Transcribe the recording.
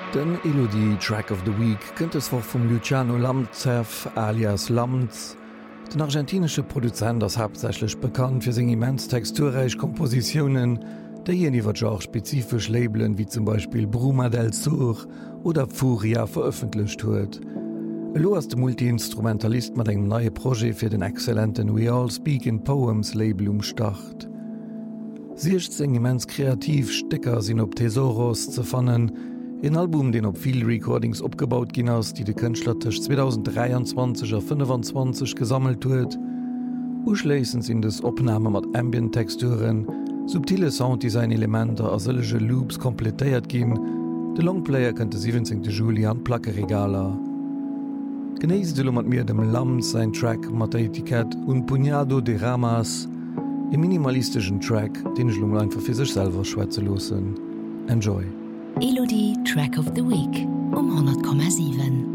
Den Elodie Track of the Week kënnt es woch vum Luciano Lamzev alias Lamz. Den argentinesche Produzent ass hauptsächlech bekannt fir seg immens texturreich Kompositionen, déi iwwer Genre spezifisch Labelen wie zum Beispiel Bruma del Sur oder Furia veröffentlicht huet. Lo ass de Multiinstrumentalist mat engem neue Projekt fir den exzellenten We All Speak in Poems Label umstart. Siecht seg immens kreativ Stecker sinn op Tesoros ze fannen, ein Album, den op viel Recordings opgebaut gin ass, die de Künstler tisch 2023 a 25 gesammelt huet. Uschleissend sinn des Opname mat Ambient-Texturen, subtile Sounddesign-Elementer a sëllege Loops komplettéiert ginn, de Longplayer kënnte 17. Juli an Plackeregaler. Genéis du mat mir dem Lamz sein Track mat der Etikett Un Puñado de Ramas, e minimalistischen Track, den ich lung einfach fir sech selber schwäze losen. Enjoy! Elodie Track of the Week 100,7